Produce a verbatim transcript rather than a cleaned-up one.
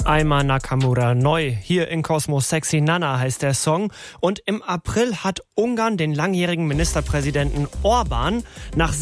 Aima Nakamura neu. Hier in Kosmos Sexy Nana heißt der Song. Und im April hat Ungarn den langjährigen Ministerpräsidenten Orbán nach